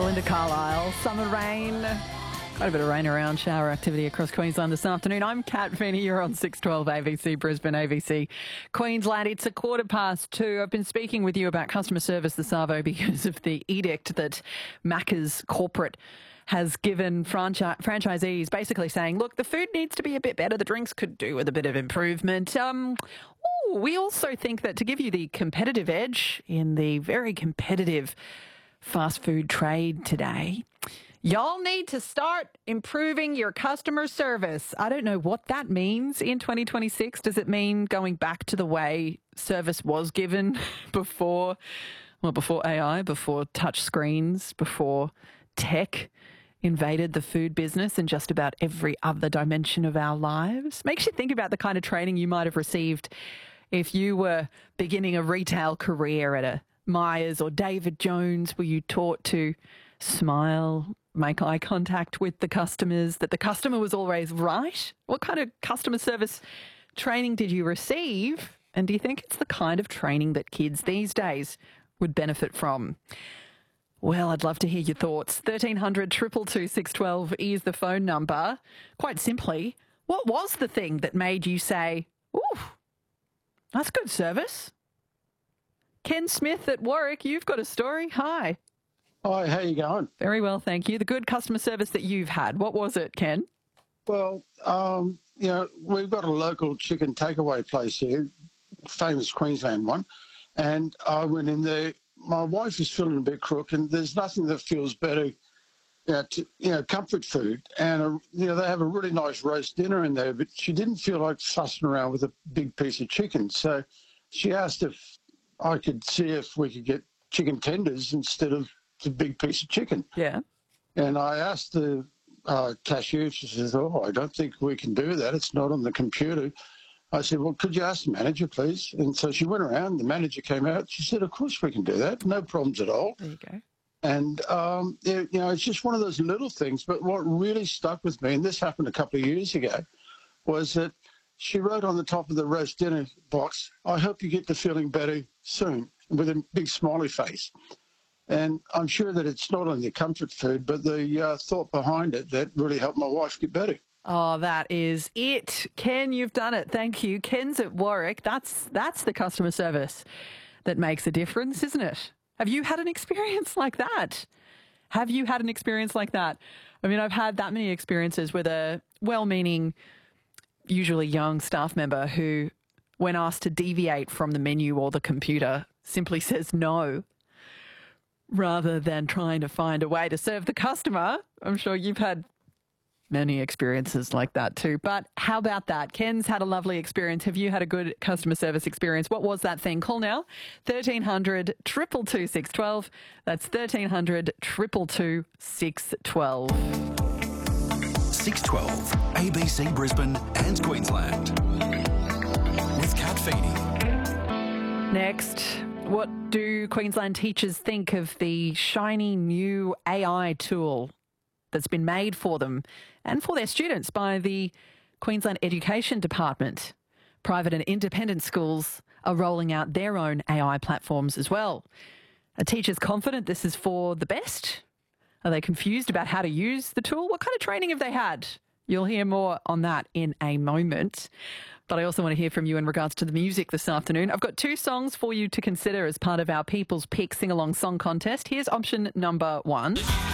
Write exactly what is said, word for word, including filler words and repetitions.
Belinda Carlisle, summer rain. Quite a bit of rain around, shower activity across Queensland this afternoon. I'm Kat Feeney. You're on six twelve A B C Brisbane, A B C Queensland. It's a quarter past two. I've been speaking with you about customer service this arvo because of the edict that Macca's corporate has given franchi- franchisees, basically saying, look, the food needs to be a bit better. The drinks could do with a bit of improvement. Um, ooh, we also think that to give you the competitive edge in the very competitive fast food trade today, y'all need to start improving your customer service. I don't know what that means in twenty twenty-six. Does it mean going back to the way service was given before, well, before A I, before touch screens, before tech invaded the food business and just about every other dimension of our lives? Makes you think about the kind of training you might have received if you were beginning a retail career at a Myers or David Jones. Were you taught to smile, make eye contact with the customers, that the customer was always right? What kind of customer service training did you receive? And do you think it's the kind of training that kids these days would benefit from? Well, I'd love to hear your thoughts. thirteen hundred, two two two, six one two is the phone number. Quite simply, what was the thing that made you say, ooh, that's good service? Ken Smith at Warwick, you've got a story. Hi. Hi, how you going? Very well, thank you. The good customer service that you've had, what was it, Ken? Well, um, you know, we've got a local chicken takeaway place here, famous Queensland one, and I went in there. My wife is feeling a bit crook, and there's nothing that feels better, you know, to, you know comfort food. And, a, you know, they have a really nice roast dinner in there, but she didn't feel like fussing around with a big piece of chicken. So she asked if I could see if we could get chicken tenders instead of the big piece of chicken. Yeah. And I asked the uh, cashier, she says, oh, I don't think we can do that. It's not on the computer. I said, well, could you ask the manager, please? And so she went around, the manager came out. She said, of course we can do that. No problems at all. There you go. And, um, it, you know, it's just one of those little things. But what really stuck with me, and this happened a couple of years ago, was that she wrote on the top of the roast dinner box, I hope you get to feeling better soon, with a big smiley face. And I'm sure that it's not only comfort food, but the uh, thought behind it that really helped my wife get better. Oh, that is it. Ken, you've done it. Thank you. Ken's at Warwick. That's that's the customer service that makes a difference, isn't it? Have you had an experience like that? Have you had an experience like that? I mean, I've had that many experiences with a well-meaning, usually young staff member who, when asked to deviate from the menu or the computer, simply says no, rather than trying to find a way to serve the customer. I'm sure you've had many experiences like that too. But how about that? Ken's had a lovely experience. Have you had a good customer service experience? What was that thing? Call now, thirteen hundred, two two two, six one two. That's thirteen hundred, two two two, six one two. six twelve, A B C Brisbane and Queensland. With Kat Feeney. Next, what do Queensland teachers think of the shiny new A I tool that's been made for them and for their students by the Queensland Education Department? Private and independent schools are rolling out their own A I platforms as well. Are teachers confident this is for the best? Are they confused about how to use the tool? What kind of training have they had? You'll hear more on that in a moment. But I also want to hear from you in regards to the music this afternoon. I've got two songs for you to consider as part of our People's Pick Sing-Along Song Contest. Here's option number one.